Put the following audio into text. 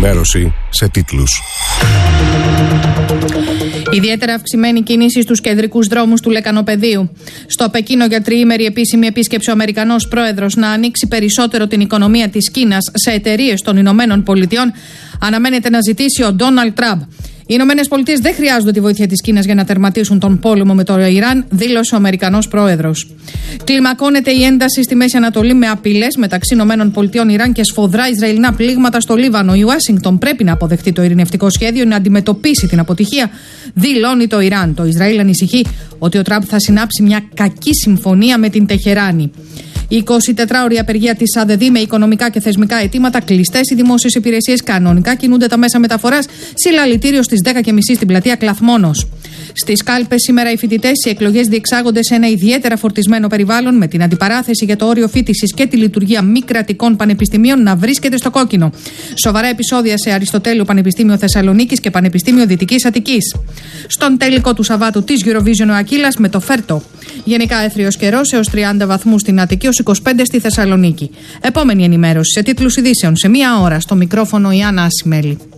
ενημέρωση σε τίτλους. Ιδιαίτερα αυξημένη κίνηση στους κεντρικούς δρόμους του Λεκανοπεδίου. Στο Πεκίνο για τριήμερη επίσημη επίσκεψη ο Αμερικανός πρόεδρος να ανοίξει περισσότερο την οικονομία της Κίνας σε εταιρείες των Ηνωμένων Πολιτειών, αναμένεται να ζητήσει ο Ντόναλντ Τραμπ. Οι Ηνωμένες Πολιτείες δεν χρειάζονται τη βοήθεια της Κίνας για να τερματίσουν τον πόλεμο με το Ιράν, δήλωσε ο Αμερικανός πρόεδρος. Κλιμακώνεται η ένταση στη Μέση Ανατολή με απειλές μεταξύ Ηνωμένων Πολιτειών, Ιράν και σφοδρά Ισραηλινά πλήγματα στο Λίβανο. Η Ουάσιγκτον πρέπει να αποδεχτεί το ειρηνευτικό σχέδιο, να αντιμετωπίσει την αποτυχία, δηλώνει το Ιράν. Το Ισραήλ ανησυχεί ότι ο Τραμπ θα συνάψει μια κακή συμφωνία με την Τεχεράνη. Η 24ωρη απεργία της ΑΔΔ με οικονομικά και θεσμικά αιτήματα, κλειστές οι δημόσιες υπηρεσίες, κανονικά κινούνται τα μέσα μεταφοράς, συλλαλητήριο στις 10:30 στην πλατεία Κλαθμόνος. Στις κάλπες σήμερα οι φοιτητές, οι εκλογές διεξάγονται σε ένα ιδιαίτερα φορτισμένο περιβάλλον, με την αντιπαράθεση για το όριο φοιτησης και τη λειτουργία μη κρατικών πανεπιστημίων να βρίσκεται στο κόκκινο. Σοβαρά επεισόδια σε Αριστοτέλειο Πανεπιστήμιο Θεσσαλονίκης και Πανεπιστήμιο Δυτικής Αττικής. Στον τελικό του Σαββάτου της Eurovision ο Ακύλας με το Φέρτο. Γενικά έθριος καιρός έως 30 βαθμούς στην Αττική, ως 25 στη Θεσσαλονίκη. Επόμενη ενημέρωση σε τίτλους ειδήσεων σε 1 ώρα. Στο μικρόφωνο η Άννα Ασημέλη.